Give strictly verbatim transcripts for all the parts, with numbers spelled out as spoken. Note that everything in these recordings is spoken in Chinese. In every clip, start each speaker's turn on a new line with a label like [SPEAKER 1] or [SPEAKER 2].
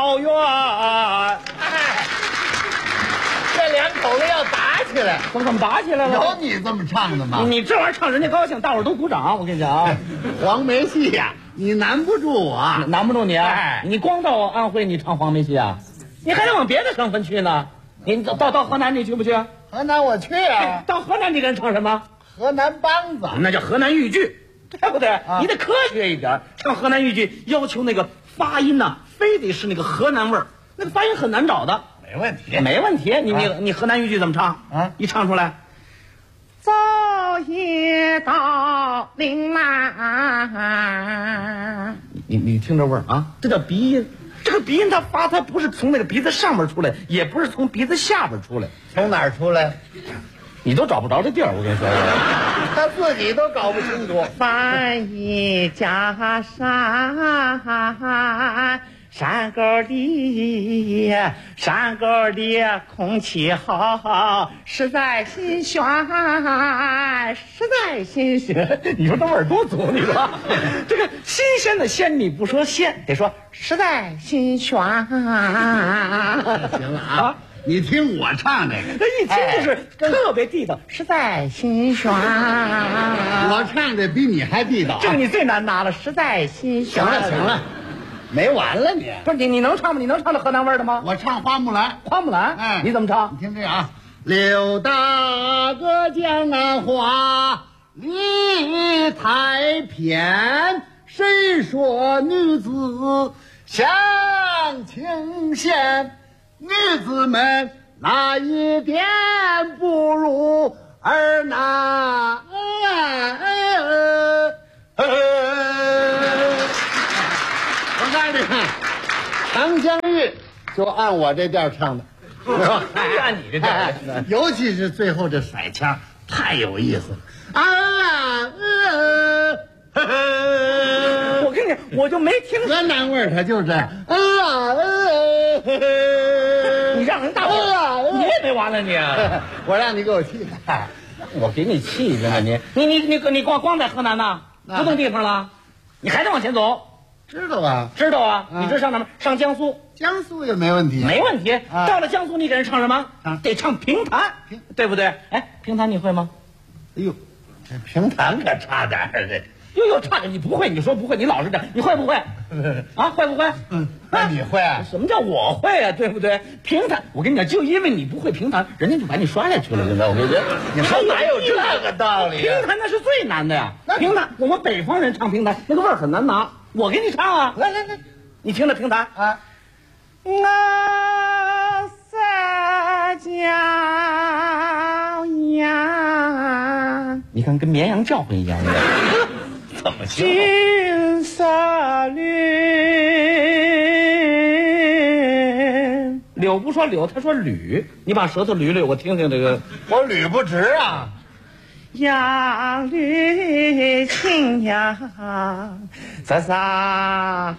[SPEAKER 1] 好远。哎，
[SPEAKER 2] 这两口子要打起来，
[SPEAKER 1] 怎么怎么打起来了？
[SPEAKER 2] 有你这么唱的吗？
[SPEAKER 1] 你你这玩意儿唱人家高兴，大伙儿都鼓掌。我跟你讲啊，
[SPEAKER 2] 黄梅戏呀、啊，你难不住我，
[SPEAKER 1] 难不住你啊！
[SPEAKER 2] 哎、
[SPEAKER 1] 你光到安徽你唱黄梅戏啊，你还得往别的省份去呢。你到到河南你去不去？
[SPEAKER 2] 河南我去啊。
[SPEAKER 1] 到河南你跟人唱什么？
[SPEAKER 2] 河南梆子，
[SPEAKER 1] 那叫河南豫剧，对不对？
[SPEAKER 2] 啊、
[SPEAKER 1] 你得科学一点，唱河南豫剧要求那个发音呢、啊，非得是那个河南味儿，那个发音很难找的。
[SPEAKER 2] 没问题，
[SPEAKER 1] 没问题。你你、啊、你河南豫剧怎么唱
[SPEAKER 2] 啊？
[SPEAKER 1] 一唱出来，
[SPEAKER 3] 昨夜到岭南，
[SPEAKER 1] 你你听这味儿啊，这叫鼻音。这个鼻音它发，它不是从那个鼻子上面出来，也不是从鼻子下边出来，
[SPEAKER 2] 从哪儿出来？
[SPEAKER 1] 你都找不着这地儿。我跟你说，
[SPEAKER 2] 他自己都搞不清楚。
[SPEAKER 3] 翻一家山，山沟里，山沟里空气好，实在新鲜，实在新鲜。
[SPEAKER 1] 你说这味儿多足？你说这个新鲜的鲜，你不说鲜，得说
[SPEAKER 3] 实在新鲜。
[SPEAKER 2] 行了啊。你听我唱这个，
[SPEAKER 1] 这一听就是特别地道，
[SPEAKER 3] 哎、实在新鲜。
[SPEAKER 2] 我唱的比你还地道、啊，
[SPEAKER 1] 这个你最难拿了，
[SPEAKER 3] 实在新鲜。
[SPEAKER 2] 行了行了，没完了你。
[SPEAKER 1] 不是你你能唱吗？你能唱到河南味的吗？
[SPEAKER 2] 我唱花木兰，
[SPEAKER 1] 花木兰，
[SPEAKER 2] 哎，
[SPEAKER 1] 你怎么唱？
[SPEAKER 2] 你听这啊，刘大哥江南话，理太偏，谁说女子相情线？女子们哪一点不如儿男？我告诉你，长江玉就按我这调唱的，是吧？
[SPEAKER 1] 按你这调，
[SPEAKER 2] 尤其是最后这甩腔，太有意思了啊！
[SPEAKER 1] 我跟你，我就没听
[SPEAKER 2] 河南味儿，它就是这样。啊
[SPEAKER 1] 你让人大伙儿，你也没完了你！
[SPEAKER 2] 我让你给我气的，
[SPEAKER 1] 我给你气着呢！你你你你你光光在河南呢，不动地方了，你还得往前走。
[SPEAKER 2] 知道吧？
[SPEAKER 1] 知道啊！你这上哪儿？上江苏。
[SPEAKER 2] 江苏也没问题，
[SPEAKER 1] 没问题。到了江苏，你给人唱什么？得唱评弹，对不对？哎，评弹你会吗？
[SPEAKER 2] 哎呦，这评弹可差点儿这。
[SPEAKER 1] 呦呦，差点！你不会，你说不会，你老实点，你会不会？啊，会不会？
[SPEAKER 2] 嗯，那你会啊？
[SPEAKER 1] 什么叫我会啊？对不对？评弹，我跟你讲，就因为你不会评弹，人家就把你刷下去了。现在我跟你讲，
[SPEAKER 2] 你说哪有这个道理？
[SPEAKER 1] 评弹那是最难的呀！评弹，我们北方人唱评弹，那个味儿很难拿。我给你唱啊，
[SPEAKER 2] 来来来，
[SPEAKER 1] 你听着评弹
[SPEAKER 2] 啊。
[SPEAKER 3] 我撒娇呀，
[SPEAKER 1] 你看跟绵羊叫唤一样的。怎么叫？
[SPEAKER 3] 金色绿，
[SPEAKER 1] 柳不说柳，他说捋。你把舌头捋捋，我听听这个。
[SPEAKER 2] 我捋不直啊。
[SPEAKER 3] 杨绿青杨，在上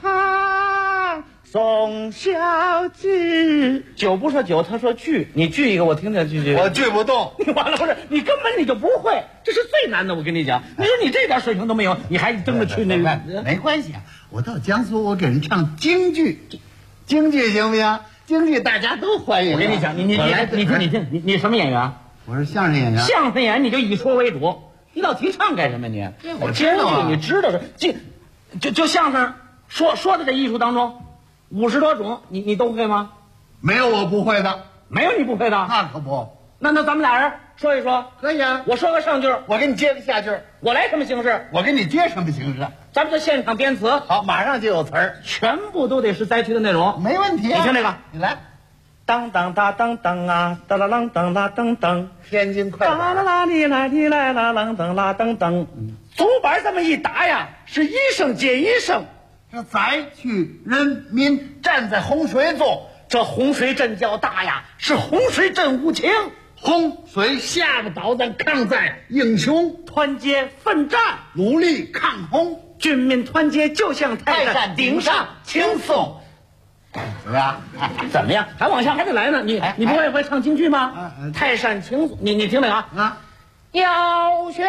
[SPEAKER 3] 送小句。
[SPEAKER 1] 酒不说酒，他说句。你句一个，我听听句句。
[SPEAKER 2] 我句不动。
[SPEAKER 1] 你完了，不是你根本你就不会，这是最难的。我跟你讲，你说你这点水平都没有，你还争着去那个？
[SPEAKER 2] 没关系啊，我到江苏，我给人唱京剧，京剧行不行？京剧大家都欢迎。
[SPEAKER 1] 我跟你讲，你你你你听你听你你什么演员？
[SPEAKER 2] 我是相声演员。
[SPEAKER 1] 相声演员你就以说为主，你老提唱干什么你？
[SPEAKER 2] 我知道啊，
[SPEAKER 1] 你知道是就就就相声说说的这艺术当中，五十多种，你你都会吗？
[SPEAKER 2] 没有我不会的，
[SPEAKER 1] 没有你不会的。
[SPEAKER 2] 那可不。
[SPEAKER 1] 那那咱们俩人说一说。
[SPEAKER 2] 可以啊，
[SPEAKER 1] 我说个上句，
[SPEAKER 2] 我给你接个下句，
[SPEAKER 1] 我来什么形式，
[SPEAKER 2] 我给你接什么形式。
[SPEAKER 1] 咱们就现场编词。
[SPEAKER 2] 好，马上就有词儿，
[SPEAKER 1] 全部都得是灾区的内容。
[SPEAKER 2] 没问题、啊。
[SPEAKER 1] 你听这个，
[SPEAKER 2] 你来。
[SPEAKER 1] 当当当当当啊，当啦啷当啦当当，
[SPEAKER 2] 天津快板。
[SPEAKER 1] 啦啦啦哩来哩来啦啷当啦当当，竹板这么一打呀，是一声接一声。
[SPEAKER 2] 这灾区人民站在洪水中，
[SPEAKER 1] 这洪水真叫大呀，是洪水真无情。
[SPEAKER 2] 洪水吓不倒咱抗灾英雄，
[SPEAKER 1] 团结奋战，
[SPEAKER 2] 努力抗洪，
[SPEAKER 1] 军民团结就像泰山顶上轻松。
[SPEAKER 2] 怎么样？
[SPEAKER 1] 怎么样？还往下还得来呢。你你不会会唱京剧吗？泰山轻松，你你听听啊
[SPEAKER 2] 啊！
[SPEAKER 3] 要学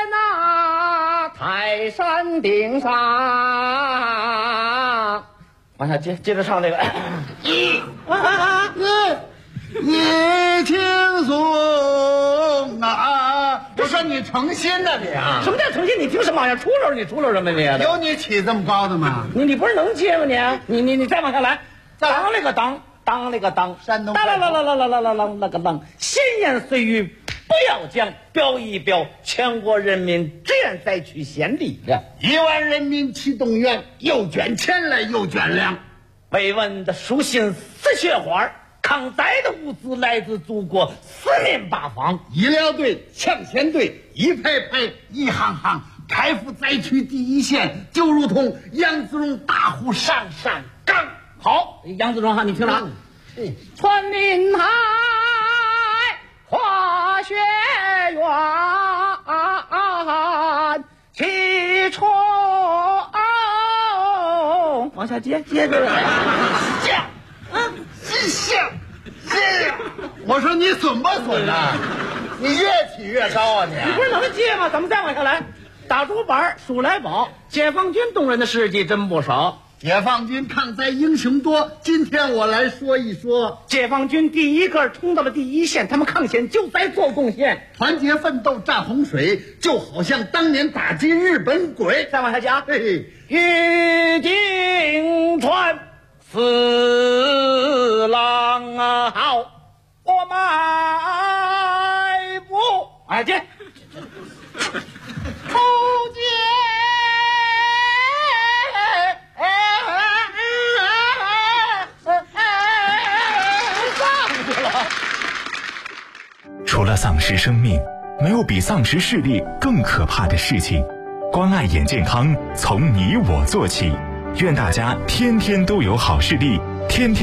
[SPEAKER 3] 那泰山顶上
[SPEAKER 1] 往下接，接着唱这个。一
[SPEAKER 2] 啊啊一轻松啊！我说你诚心的你啊？
[SPEAKER 1] 什么叫诚心？你凭什么往下出溜？你出溜什么你？
[SPEAKER 2] 有你起这么高的吗？
[SPEAKER 1] 你你不是能接吗你？你你你再往下来，当那个当，当那个当，
[SPEAKER 2] 山东
[SPEAKER 1] 当啦啦啦啦啦啦啦啦那个啷，闲言碎语不要讲，表一表全国人民只愿再取先例。
[SPEAKER 2] 亿万人民齐动员，又捐钱来又捐粮。
[SPEAKER 1] 慰问的书信似雪花，抗灾的物资来自祖国四面八方。
[SPEAKER 2] 医疗队、抢险队一排排一行行开赴灾区第一线，就如同杨子荣大呼上上岗。
[SPEAKER 1] 好，杨子荣哈，你听着啊。
[SPEAKER 2] 嗯，
[SPEAKER 3] 穿林海花雪原，气冲。
[SPEAKER 1] 往下接，接着。
[SPEAKER 2] 像，嗯，像，像。我说你损不损啊？你越起越高啊你！
[SPEAKER 1] 你不是能接吗？咱们再往下来，打竹板数来宝，解放军动人的事迹真不少。
[SPEAKER 2] 解放军抗灾英雄多，今天我来说一说。
[SPEAKER 1] 解放军第一个冲到了第一线，他们抗险救灾做贡献，
[SPEAKER 2] 团结奋斗战洪水，就好像当年打击日本鬼。
[SPEAKER 1] 再往下讲，
[SPEAKER 2] 嘿嘿，
[SPEAKER 1] 玉金川四郎啊好，我迈步哎接，
[SPEAKER 3] 不见
[SPEAKER 4] 除了丧失生命，没有比丧失视力更可怕的事情。关爱眼健康，从你我做起。愿大家天天都有好视力，天天